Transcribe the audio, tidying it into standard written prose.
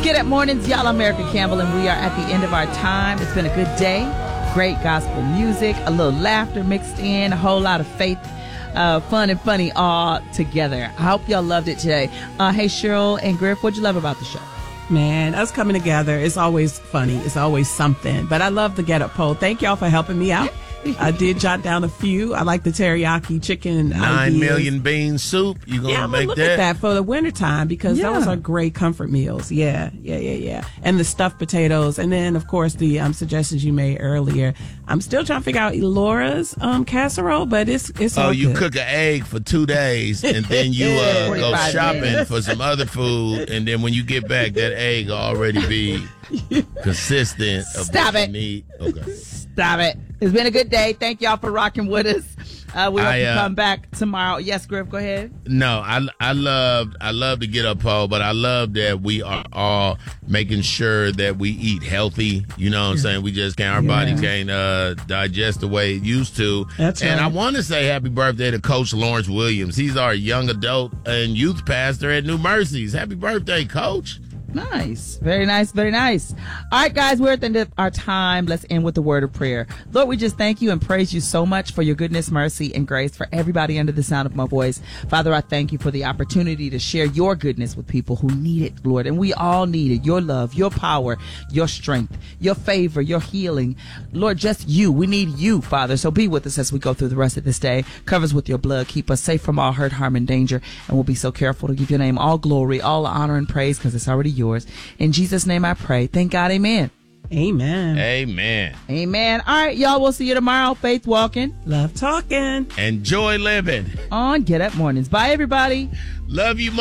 Get Up Mornings, y'all. I'm Erica Campbell, and we are at the end of our time. It's been a good day. Great gospel music, a little laughter mixed in, a whole lot of faith, fun and funny all together. I hope y'all loved it today. Hey, Cheryl and Griff, what'd you love about the show? Man, us coming together is always funny. It's always something. But I love the Get Up poll. Thank y'all for helping me out. I did jot down a few. I like the teriyaki chicken 9 million bean soup. You gonna make look that? At that for the wintertime because those are great comfort meals. Yeah. And the stuffed potatoes. And then, of course, the suggestions you made earlier. I'm still trying to figure out Elora's casserole, but it's all you good. Cook an egg for 2 days, and then you go shopping for some other food, and then when you get back, that egg will already be consistent of Stop what it. you need. Okay. Stop it. It's been a good day. Thank y'all for rocking with us. We hope you come back tomorrow. Yes, Griff, go ahead. No, I love the Get Up poll, but I love that we are all making sure that we eat healthy. You know what I'm saying? We just can't, our body can't digest the way it used to. That's right. And I want to say happy birthday to Coach Lawrence Williams. He's our young adult and youth pastor at New Mercies. Happy birthday, Coach. Nice. Very nice. Very nice. All right, guys, we're at the end of our time. Let's end with the word of prayer. Lord, we just thank you and praise you so much for your goodness, mercy, and grace for everybody under the sound of my voice. Father, I thank you for the opportunity to share your goodness with people who need it, Lord. And we all need it. Your love, your power, your strength, your favor, your healing. Lord, just you. We need you, Father. So be with us as we go through the rest of this day. Cover us with your blood. Keep us safe from all hurt, harm, and danger. And we'll be so careful to give your name all glory, all honor, and praise because it's already yours. In Jesus' name I pray. Thank God. Amen. Amen. Amen. Amen. All right, y'all. We'll see you tomorrow. Faith walking. Love talking. And joy living. On Get Up Mornings. Bye, everybody. Love you,